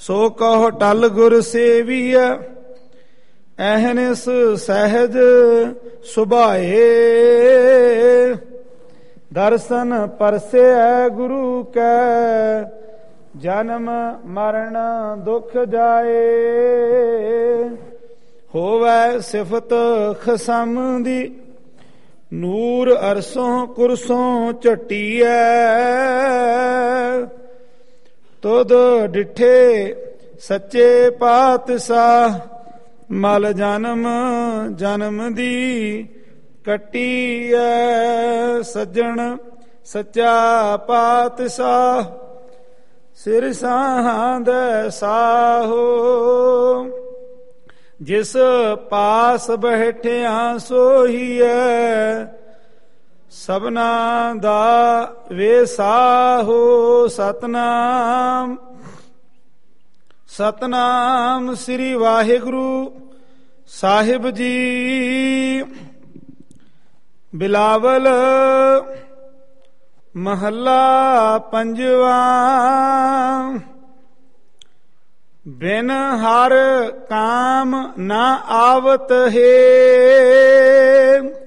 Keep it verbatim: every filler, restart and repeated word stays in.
ਸੋ ਕਹੋ ਟਲ ਗੁਰ ਸੇਵੀਐ, ਅਹਨਿਸ ਸਹਿਜ ਸੁਭਾਏ। ਦਰਸ਼ਨ ਪਰਸੈ ਗੁਰੂ ਕੈ, ਜਨਮ ਮਰਨ ਦੁਖ ਜਾਏ। ਹੋਵੈ ਸਿਫਤ ਖਸਮ ਦੀ, ਨੂਰ ਅਰਸੋਂ ਕੁਰਸੋਂ ਝਟੀਐ। ਤੁਧ ਡਿਠੇ ਸੱਚੇ ਪਾਤਸ਼ਾਹ, ਮਲ ਜਨਮ ਜਨਮ ਦੀ ਕੱਟੀਐ। ਸੱਜਣ ਸੱਚਾ ਪਾਤਸ਼ਾਹ, ਸਿਰ ਸਾਹਾਂ ਦੇ ਸਾਹੋ। ਜਿਸ ਪਾਸ ਬੈਠਿਆ ਸੋਹੀਐ, ਸਭਨਾ ਦਾ ਵੇਸਾਹੋ। ਸਤਨਾਮ ਸਤਨਾਮ ਸ੍ਰੀ ਵਾਹਿਗੁਰੂ ਸਾਹਿਬ ਜੀ। ਬਿਲਾਵਲ ਮਹੱਲਾ ਪੰਜਵਾ। ਬਿਨ ਹਰ ਕਾਮ ਨਾ ਆਵਤ ਹੈ,